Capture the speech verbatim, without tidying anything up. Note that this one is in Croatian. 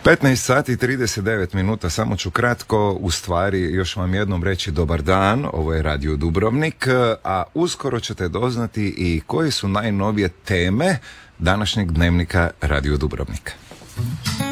petnaest sati i trideset devet minuta, samo ću kratko, u stvari još vam jednom reći dobar dan, ovo je Radio Dubrovnik, a uskoro ćete doznati i koje su najnovije teme današnjeg dnevnika Radio Dubrovnika.